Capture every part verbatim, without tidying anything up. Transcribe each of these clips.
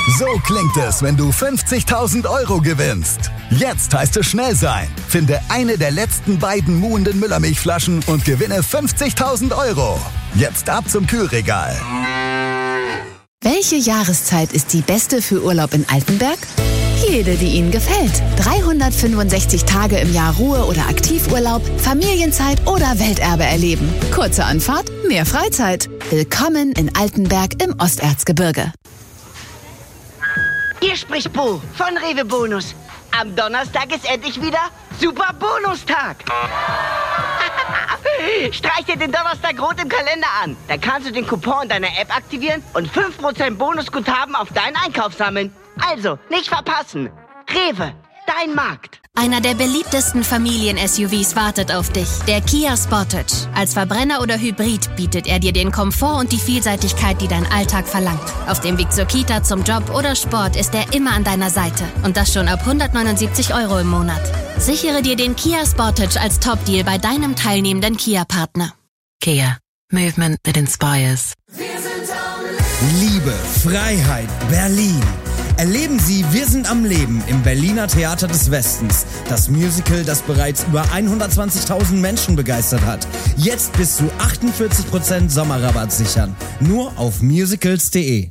So klingt es, wenn du fünfzigtausend Euro gewinnst. Jetzt heißt es schnell sein. Finde eine der letzten beiden muhenden Müllermilchflaschen und gewinne fünfzigtausend Euro. Jetzt ab zum Kühlregal. Welche Jahreszeit ist die beste für Urlaub in Altenberg? Jede, die Ihnen gefällt. dreihundertfünfundsechzig Tage im Jahr Ruhe- oder Aktivurlaub, Familienzeit oder Welterbe erleben. Kurze Anfahrt, mehr Freizeit. Willkommen in Altenberg im Osterzgebirge. Hier spricht Bo von Rewe Bonus. Am Donnerstag ist endlich wieder Super Bonustag. Streich dir den Donnerstag rot im Kalender an. Dann kannst du den Coupon in deiner App aktivieren und fünf Prozent Bonusguthaben auf deinen Einkauf sammeln. Also, nicht verpassen. Rewe, dein Markt. Einer der beliebtesten Familien-S U Vs wartet auf dich, der Kia Sportage. Als Verbrenner oder Hybrid bietet er dir den Komfort und die Vielseitigkeit, die dein Alltag verlangt. Auf dem Weg zur Kita, zum Job oder Sport ist er immer an deiner Seite. Und das schon ab hundertneunundsiebzig Euro im Monat. Sichere dir den Kia Sportage als Top-Deal bei deinem teilnehmenden Kia-Partner. Kia. Movement that inspires. Liebe, Freiheit, Berlin. Erleben Sie Wir sind am Leben im Berliner Theater des Westens. Das Musical, das bereits über hundertzwanzigtausend Menschen begeistert hat. Jetzt bis zu achtundvierzig Prozent Sommerrabatt sichern. Nur auf musicals punkt de.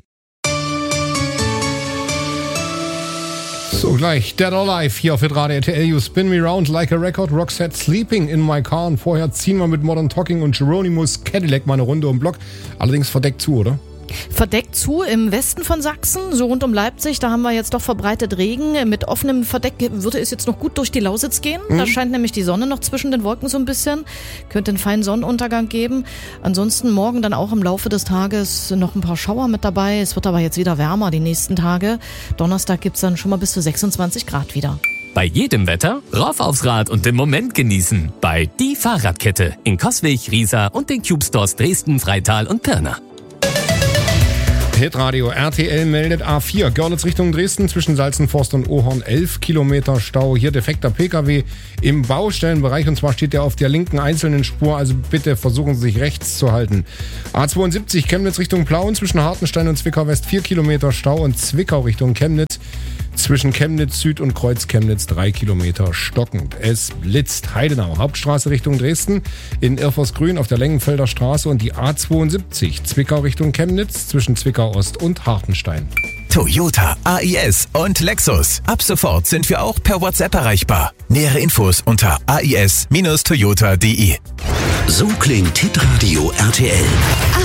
So, gleich Dead or Alive hier auf Hitradio R T L. You spin me round like a record. Roxette Sleeping in my car. Und vorher ziehen wir mit Modern Talking und Geronimus Cadillac mal eine Runde um den Block. Allerdings verdeckt zu, oder? Verdeckt zu im Westen von Sachsen, so rund um Leipzig. Da haben wir jetzt doch verbreitet Regen. Mit offenem Verdeck würde es jetzt noch gut durch die Lausitz gehen. Mhm. Da scheint nämlich die Sonne noch zwischen den Wolken so ein bisschen. Könnte einen feinen Sonnenuntergang geben. Ansonsten morgen dann auch im Laufe des Tages noch ein paar Schauer mit dabei. Es wird aber jetzt wieder wärmer die nächsten Tage. Donnerstag gibt es dann schon mal bis zu sechsundzwanzig Grad wieder. Bei jedem Wetter rauf aufs Rad und den Moment genießen. Bei Die Fahrradkette in Coswig, Riesa und den Cube Stores Dresden, Freital und Pirna. Hitradio R T L meldet A vier, Görlitz Richtung Dresden, zwischen Salzenforst und Ohorn elf Kilometer Stau. Hier defekter Pkw im Baustellenbereich, und zwar steht der auf der linken einzelnen Spur, also bitte versuchen Sie sich rechts zu halten. A zweiundsiebzig, Chemnitz Richtung Plauen, zwischen Hartenstein und Zwickau West vier Kilometer Stau, und Zwickau Richtung Chemnitz, zwischen Chemnitz Süd und Kreuz Chemnitz drei Kilometer stockend. Es blitzt. Heidenau, Hauptstraße Richtung Dresden, in Irfersgrün auf der Lengenfelder Straße, und die A zweiundsiebzig, Zwickau Richtung Chemnitz, zwischen Zwickau Ost und Hartenstein. Toyota, A I S und Lexus. Ab sofort sind wir auch per WhatsApp erreichbar. Nähere Infos unter a i s Bindestrich toyota punkt de. So klingt Hitradio R T L.